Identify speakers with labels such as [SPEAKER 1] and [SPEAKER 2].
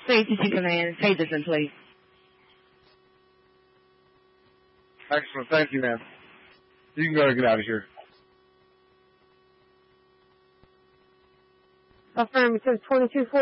[SPEAKER 1] ATC Command. Peterson, please.
[SPEAKER 2] Excellent. Thank you, ma'am. You can go and get out of here.
[SPEAKER 3] Affirmative 2240.